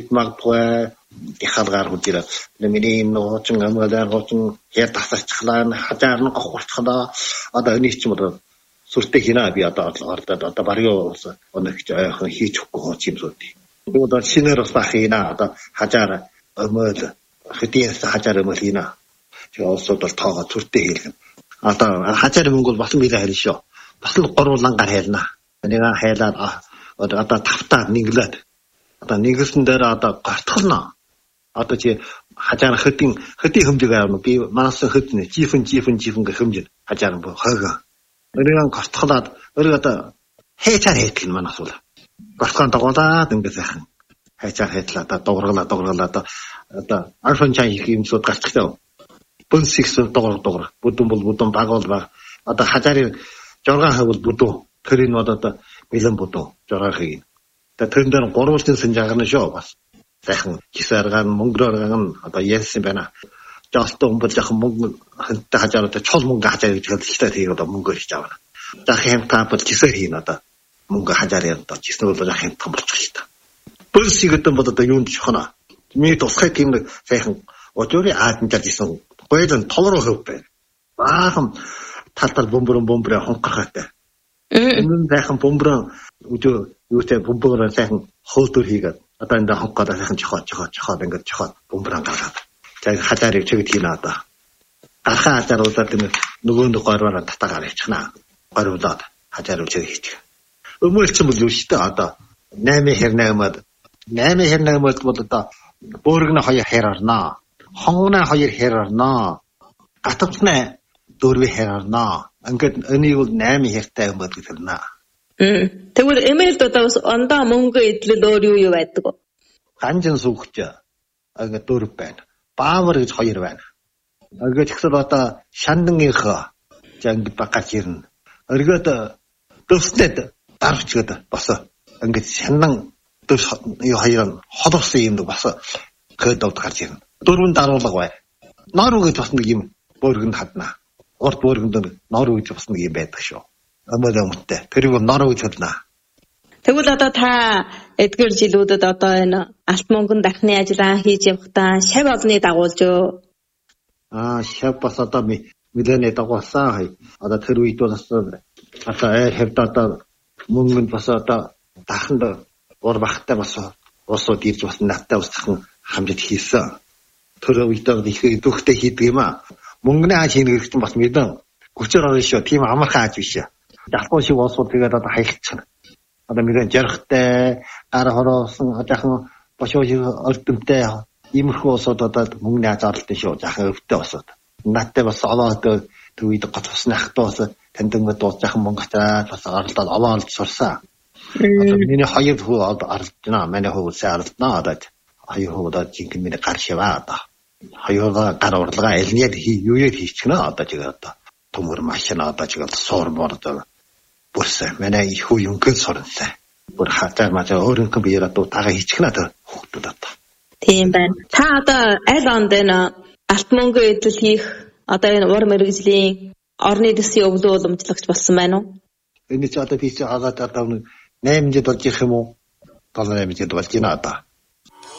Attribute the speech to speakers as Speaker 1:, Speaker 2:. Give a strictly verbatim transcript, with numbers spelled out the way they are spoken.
Speaker 1: magpwa ихалгаар хүчээр миний нуучин амгаалаар гочин яар тасарчлаа хажаар нь гохорчлаа одоо энэ ч юм уу сүртэй хинаа би одоо ордод одоо бариу оногч ойхон хийж өгөхгүй хооч юм сууд. Би одоо шинээр бас хийнаа одоо хажаар өмөл хэдийс хажаар өмөл хийнаа. Чи олсод бол тоогоо сүртэй хийлгэн. Одоо хажаар мөнгө бол болсон билээ хэлнэ шүү. Бас л гурвуулангаар хэлнэ. Нэг хайлаад одоо тавтаа нэглээд одоо нэгэлсэн дээр одоо гортхолно. Одоо чи хажаар хэдийн хэдийн хэмжээг авна. Би манаас хэдэн жифэн жифэн жифэн гэх хэмжээ хажаар бо хойгоо. Өрөөгөө гортхолоод өрөө одоо хайчаар хийх нь манаас бол. Гортхон дагуулаад ингэ сайхан хайчаар хийлээ одоо дуургалаа дуургалаа одоо одоо арфан чай хийх юм сууд гарчихсан. Бонсикс дуурал дуурал бүдүн бол бүдүн багуул баг одоо хажаарын жургаан хавал бүдүн тэрийн одоо бэлэн бүдүн жургаан хийг. Тэгээ тэрэн дээр гурвуултын сэнжаагна шүү бас. Сайхан кисаргаан мөнгөрөөргөн одоо ярьсан байна. Жаалтай өмбөл жахан мөнгө хэнтэй хажаараа чул мөнгө хажаар гэж хэлдэг тийм одоо мөнгө хийж авна. Жах хэмтаа бол кисэр хийн одоо мөнгө хажаараа одоо киснэ бол жах хэмтаа болчих юм. Бүрсийг гэдэг бол одоо юунд чухна. Миний тусгай тийм сайхан өдөрийн ааднаар гэсэн гойлон толроо хөв байна. Баахан тал тал бөмбөрөн бөмбөрөө хонхохтой. Энэ сайхан бөмбөрөн өдөө юутай бөмбөрөө сайхан хөөдөр хийгээд одоо энэ хонхохоо сайхан чохоо чохоо чохоо ингээд чохоо бөмбөрөн гаргаад. За хажаарыг чигт хийнэ одоо. Гархаа хажааруулаад тийм нөгөө нэг гороор татаагаар хийчихнаа. Гориулаад хажаар үчиг хийчих. Өмөлч юм бол юу штэ одоо наймын хэрнэмэд наймын хэрнэмэд бол одоо бөөргөн хоёр хэр орноо. Хонгоны хоёр хэр орноо. Гатвцны дөрвийн хэр орноо. Ингээд энийг бол наймын хэртэй юм бол гэж хэлнэ.
Speaker 2: Мм. Тэгвэл эмээлд одоо бас ондоо мөнгө идэл өөр юу юу байдаг вэ?
Speaker 1: Ганжин сүгч. Ингээд дөрв байна. Баавар гэж хоёр байна. Ингээд ихсэл одоо шандангийнхаа жангид багаж ирнэ. Өргөд дэвснэд дарвчгээд бас ингээд шандан дэв юу хоёр холбосон юм бас кодод гарч ирнэ. Дөрвөн даруулга бай. Нор гэж бас нэг юм бөөргөнд хадна. Урд бөөргөнд нор гэж бас нэг юм байдаг шүү. Амаа өмттэй. Тэрийг нор гэж хэлнэ.
Speaker 2: Тэгвэл одоо та эдгээр жилүүдэд одоо энэ алт мөнгөн дахны ажиллагаа хийж явахдаа шав олны дагуулж юу?
Speaker 1: Аа, шав бас одоо мэдэнэ дагуулсан хай. Одоо тэр үед бол одоо аа хэвд одоо мөнгөнд бас одоо даханд ур бахтай бас усууд ирж бас надтай усхан хамжид хийсэн. Тэр үед их дөхтэй хийдэг юм аа. Мөнгөний хааж хийх гэж бас мэдэн. Гүчээр орно шүү. Тийм амархан хааж биш. Ялгуун шиг усууд тэгээд одоо хаягдчихна. Одоо мэдэн жархтай гар хороосон хажаахан бошооч ордомтой иймэрхүү усууд одоо мөнгөний азаарлалтай шүү. Жаахан өвтэй усууд. Надтай бас олоод тэр үед гоцсны ахтаа бас таньдаг дуус жаахан мөнгө хатаад бас оролдоод олоод сурсан. Одоо миний хоёр хүү оролдож байна. Манай хүү сайн оролдоно одоо. Хоёр хүү одоо жинхэнэ миний гар шиваа одоо. Хоёроо гар урлагаа элниэд юу яд хийчихнэ одоо жигээ одоо. Төмөр машина одоо жигээ суур бордоо. Бүрсэ манай их хүү юнхэн сурнасаа. Бүр хатаар маа өөрөнгө биеэр одоо тагаа хийчихнэ одоо хүүхдүүд одоо.
Speaker 2: Тийм байна. Та одоо аль онд энэ алт мөнгө идэл хийх одоо энэ ур мэргэжлийн орны дэсийн өвлөө уламжлагч болсон байна уу?
Speaker 1: Энэ ч одоо би ч хагаад одоо наймжид болж ирэх юм уу? Долоо наймжид болж байна одоо.